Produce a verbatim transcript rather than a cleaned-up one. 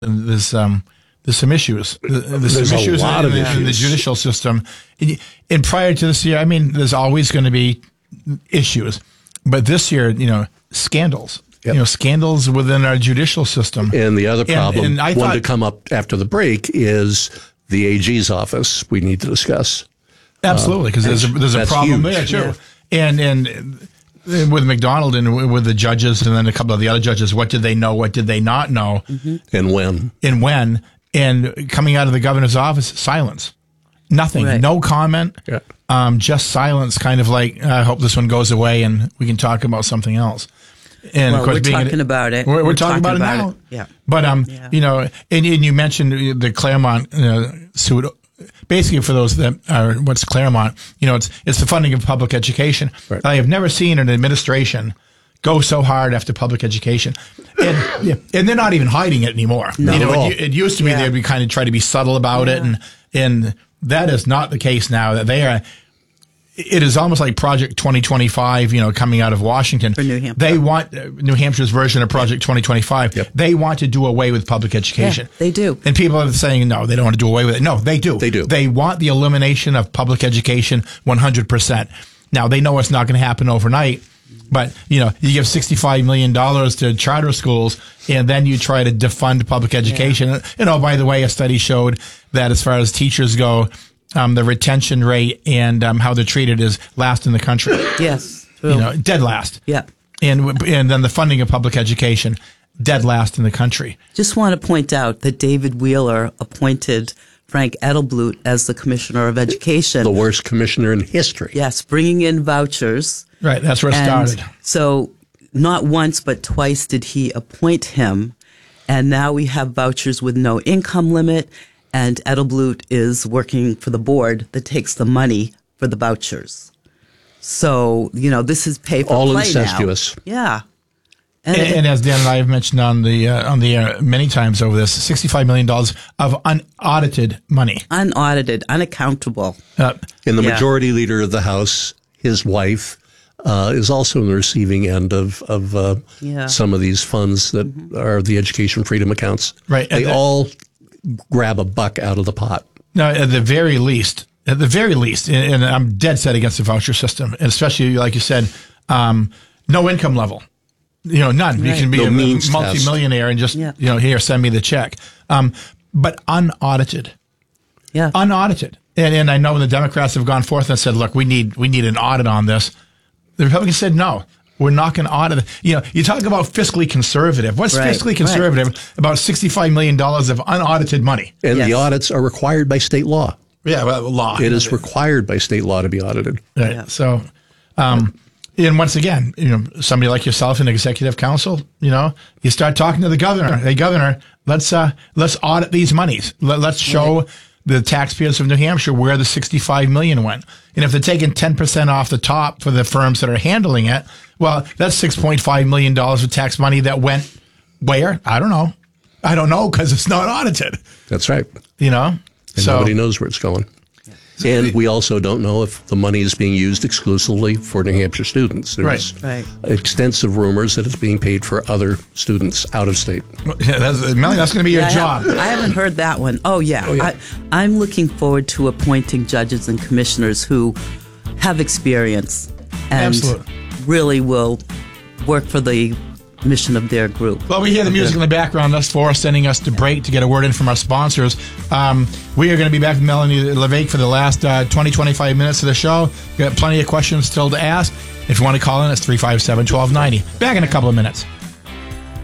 there's um there's some issues. There's, there's some a issues, lot in, of in, issues in the judicial system. And, and prior to this year, I mean, there's always going to be issues, but this year, you know, scandals. Yep. You know, scandals within our judicial system. And the other problem, and, and I one thought, to come up after the break, is the A G's office. We need to discuss. Absolutely, because uh, there's a, there's a problem huge. there too. Yeah. And and with McDonald and with the judges and then a couple of the other judges, what did they know? What did they not know? Mm-hmm. And when? And when? And coming out of the governor's office, silence. Nothing. Right. No comment. Yeah. Um, just silence. Kind of like, I hope this one goes away and we can talk about something else. And well, of course, we're being talking a, about it. We're, we're, we're talking, talking about, about it now. it. Yeah. But um, yeah. you know, and, and you mentioned the Claremont uh, suit. Basically, for those that are what's Claremont, you know, it's it's the funding of public education. Right. I have never seen an administration go so hard after public education, and yeah, and they're not even hiding it anymore. Not you know, at all. it, it used to be Yeah. they'd be kind of try to be subtle about Yeah. it, and and that is not the case now. That they are. It is almost like Project twenty twenty-five, you know, coming out of Washington. For New Hampshire. They want uh, New Hampshire's version of Project twenty twenty-five. Yep. They want to do away with public education. Yeah, they do. And people are saying, no, they don't want to do away with it. No, they do. They do. They want the elimination of public education one hundred percent. Now, they know it's not going to happen overnight. But, you know, you give sixty-five million dollars to charter schools and then you try to defund public education. Yeah. And, oh, by the way, a study showed that as far as teachers go, Um, the retention rate and um, how they're treated is last in the country. Yes. You know, dead last. Yeah. And and then the funding of public education, dead last in the country. Just want to point out that David Wheeler appointed Frank Edelblut as the Commissioner of Education. The worst commissioner in history. Yes, bringing in vouchers. Right, that's where it And started. So not once but twice did he appoint him. And now we have vouchers with no income limit. And Edelblut is working for the board that takes the money for the vouchers. So, you know, this is pay for All play incestuous. now. Yeah. And, And, and as Dan and I have mentioned on the uh, on the air many times over this, sixty-five million dollars of unaudited money. unaudited, unaccountable. Uh, And the Yeah. majority leader of the House, his wife, uh, is also on the receiving end of, of uh, Yeah. some of these funds that mm-hmm. are the education freedom accounts. Right. They And the- all grab a buck out of the pot. no, at the very least, at the very least, and, and I'm dead set against the voucher system, and especially like you said, um, no income level. You know, none. You Right. can be No a means multimillionaire and just, Yeah. you know, here, send me the check. Um, but unaudited. Yeah. Unaudited. And, and I know when the Democrats have gone forth and said, look, we need we need an audit on this. The Republicans said, no, we're not going to audit it. You know, you talk about fiscally conservative. What's Right, fiscally conservative about sixty-five million dollars of unaudited money? And Yes. the audits are required by state law. Yeah, well, law. It is required by state law to be audited. Right. Yeah. So, um, and once again, you know, somebody like yourself in executive council, you know, you start talking to the governor. Hey, governor, let's uh, let's audit these monies. Let, let's show Right. the taxpayers of New Hampshire where the sixty-five million went. And if they're taking ten percent off the top for the firms that are handling it, well, that's six point five million dollars of tax money that went where? I don't know. I don't know because it's not audited. That's right. You know, And so nobody knows where it's going. And we also don't know if the money is being used exclusively for New Hampshire students. There's Right. extensive rumors that it's being paid for other students out of state. yeah, that's, Melanie, that's going to be your Yeah, I job. have- I haven't heard that one. Oh, yeah. Oh, yeah. I, I'm looking forward to appointing judges and commissioners who have experience and Absolutely. really will work for the mission of their group. Well, we hear the music in the background. That's for sending us to break to get a word in from our sponsors. Um, we are going to be back with Melanie LeVake for the last uh, twenty, twenty-five minutes of the show. We've got plenty of questions still to ask. If you want to call in, it's three five seven, one two nine zero. Back in a couple of minutes.